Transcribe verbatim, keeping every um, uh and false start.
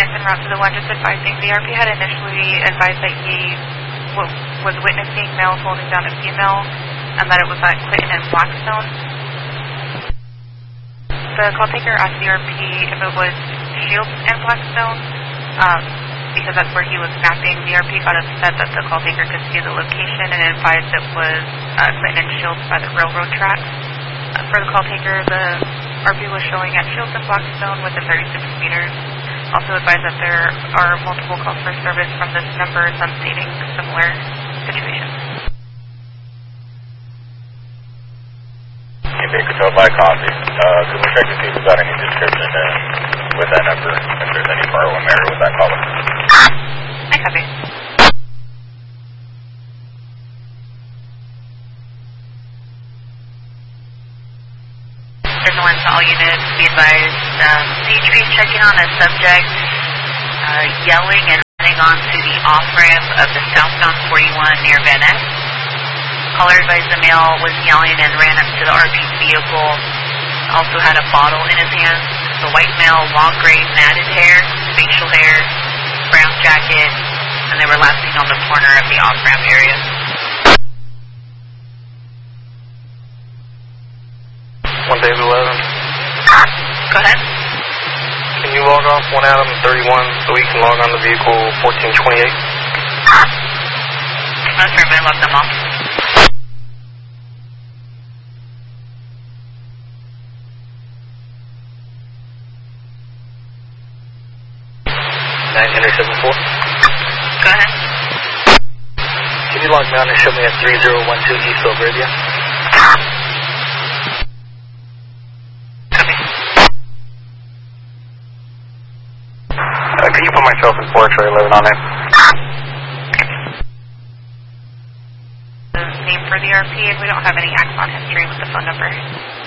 maintenance en route to the one, just advising the R P had initially advised that he w was witnessing males holding down a female and that it was at Clinton and Blackstone. The call taker asked the R P if it was Shields and Blackstone um, because that's where he was mapping. The R P got upset that the call taker could see the location and advised it was uh, Clinton and Shields by the railroad tracks. Uh, for the call taker, the R P was showing at Shields and Blackstone within thirty-six meters. Also advised that there are multiple calls for service from this number, some stating similar situations. Bakersfield by copy. Uh, could we check to see if we've got any description uh, with that number, if there's any part one error with that caller? I copy. There's no one to all units. Be advised, um, C H P checking on a subject uh, yelling and running onto the off-ramp of the southbound forty-one near Van Ness. Caller advised the male was yelling and ran up to the R P's vehicle. Also had a bottle in his hand. The white male, long gray matted hair, facial hair, brown jacket, and they were last seen on the corner of the off-ramp area. one David eleven. Go ahead. Can you log off one Adam thirty-one so we can log on the vehicle fourteen twenty-eight? That's right, I locked them off. nine Henry seven four. Go ahead. Can you log down and show me at three zero one two East Belgravia? Copy. Uh, can you put myself in four X-ray eleven on it? The name for the R P, and we don't have any axon history with the phone number.